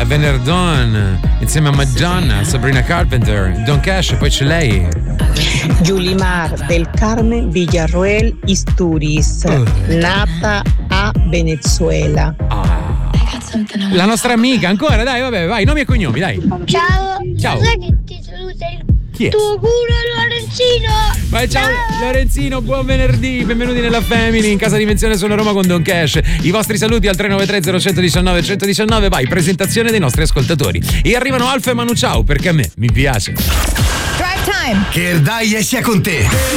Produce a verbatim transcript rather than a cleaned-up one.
Venerdon insieme a Madonna, Sabrina Carpenter, Don Cash e poi c'è lei. Yulimar del Carmen Villarroel Isturiz, uh. nata a Venezuela. Ah. La nostra amica, ancora, dai, vabbè, vai, nomi e cognomi, dai. Ciao. Ciao. Sai che ti saluta il Chi è? tuo culo Lorenzino. Vai, ciao Lorenzino, buon venerdì, benvenuti nella Family in casa Dimensione Sono Roma con Don Cash. I vostri saluti al tre nove tre zero uno uno nove uno uno nove, vai, presentazione dei nostri ascoltatori. E arrivano Alfa e Manu Ciao, perché a me mi piace. Drive time. Che il dai sia con te.